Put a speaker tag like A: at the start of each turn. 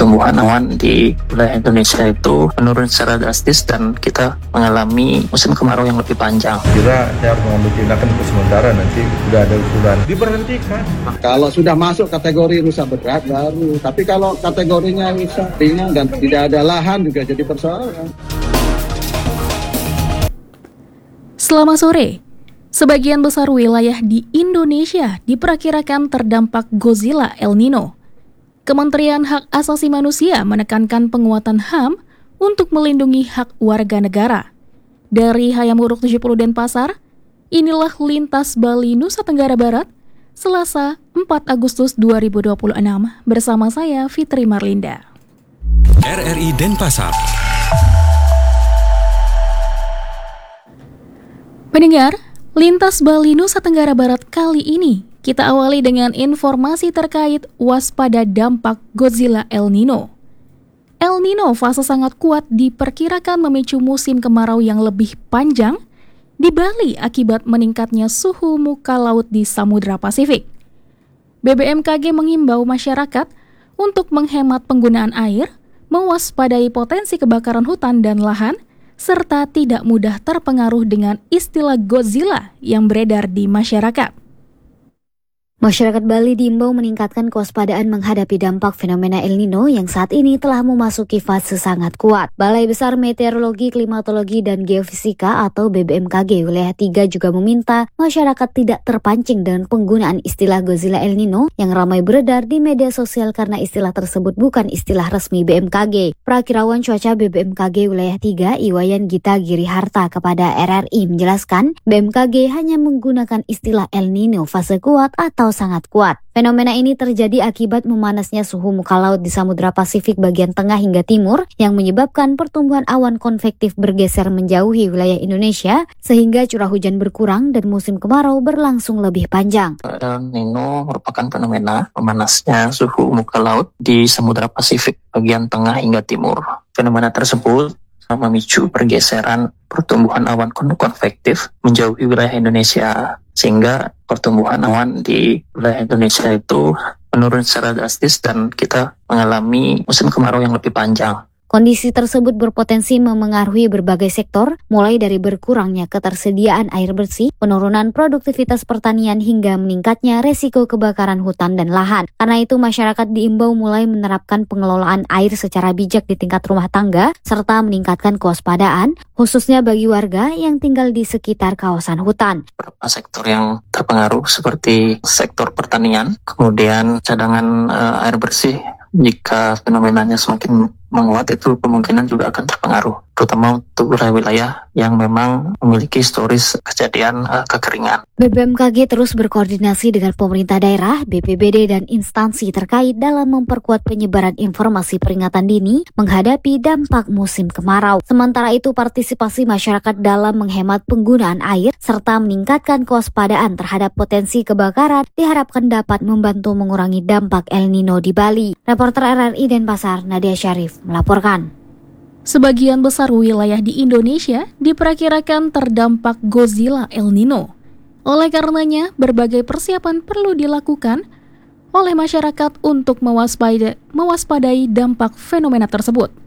A: pertumbuhan awan di wilayah Indonesia itu menurun secara drastis dan kita mengalami musim kemarau yang lebih panjang.
B: Kira saya harus mengambil tindakan untuk sementara, nanti sudah ada usulan diberhentikan.
C: Kalau sudah masuk kategori rusak berat baru, tapi kalau kategorinya rusak ringan dan tidak ada lahan juga jadi persoalan.
D: Selamat sore. Sebagian besar wilayah di Indonesia diperkirakan terdampak Godzilla El Nino. Kementerian Hak Asasi Manusia menekankan penguatan HAM untuk melindungi hak warga negara. Dari Hayam Wuruk 70 Denpasar, inilah Lintas Bali Nusa Tenggara Barat, Selasa 4 Agustus 2026 bersama saya Fitri Marlinda.
E: RRI Denpasar.
D: Pendengar, Lintas Bali Nusa Tenggara Barat kali ini kita awali dengan informasi terkait waspada dampak Godzilla El Nino. El Nino fase sangat kuat diperkirakan memicu musim kemarau yang lebih panjang di Bali akibat meningkatnya suhu muka laut di Samudra Pasifik. BBMKG mengimbau masyarakat untuk menghemat penggunaan air, mewaspadai potensi kebakaran hutan dan lahan, serta tidak mudah terpengaruh dengan istilah Godzilla yang beredar di masyarakat.
F: Masyarakat Bali diimbau meningkatkan kewaspadaan menghadapi dampak fenomena El Nino yang saat ini telah memasuki fase sangat kuat. Balai Besar Meteorologi, Klimatologi, dan Geofisika atau BBMKG Wilayah 3 juga meminta masyarakat tidak terpancing dengan penggunaan istilah Godzilla El Nino yang ramai beredar di media sosial karena istilah tersebut bukan istilah resmi BMKG. Prakirawan cuaca BBMKG Wilayah 3 Iwayan Gita Giriharta kepada RRI menjelaskan BMKG hanya menggunakan istilah El Nino fase kuat atau sangat kuat. Fenomena ini terjadi akibat memanasnya suhu muka laut di Samudra Pasifik bagian tengah hingga timur yang menyebabkan pertumbuhan awan konvektif bergeser menjauhi wilayah Indonesia sehingga curah hujan berkurang dan musim kemarau berlangsung lebih panjang.
A: El Nino merupakan fenomena memanasnya suhu muka laut di Samudra Pasifik bagian tengah hingga timur. Fenomena tersebut memicu pergeseran pertumbuhan awan konvektif menjauhi wilayah Indonesia sehingga pertumbuhan awan di wilayah Indonesia itu menurun secara drastis dan kita mengalami musim kemarau yang lebih panjang.
F: Kondisi tersebut berpotensi memengaruhi berbagai sektor, mulai dari berkurangnya ketersediaan air bersih, penurunan produktivitas pertanian hingga meningkatnya resiko kebakaran hutan dan lahan. Karena itu masyarakat diimbau mulai menerapkan pengelolaan air secara bijak di tingkat rumah tangga, serta meningkatkan kewaspadaan, khususnya bagi warga yang tinggal di sekitar kawasan hutan.
A: Beberapa sektor yang terpengaruh seperti sektor pertanian, kemudian cadangan air bersih. Jika fenomenanya semakin menguat itu kemungkinan juga akan terpengaruh, terutama untuk wilayah yang memang memiliki historis kejadian kekeringan.
F: BBMKG terus berkoordinasi dengan pemerintah daerah, BPBD, dan instansi terkait dalam memperkuat penyebaran informasi peringatan dini menghadapi dampak musim kemarau. Sementara itu partisipasi masyarakat dalam menghemat penggunaan air serta meningkatkan kewaspadaan terhadap potensi kebakaran diharapkan dapat membantu mengurangi dampak El Nino di Bali. Reporter RRI Denpasar, Nadia Syarif melaporkan.
D: Sebagian besar wilayah di Indonesia diperkirakan terdampak Godzilla El Nino. Oleh karenanya, berbagai persiapan perlu dilakukan oleh masyarakat untuk mewaspadai dampak fenomena tersebut.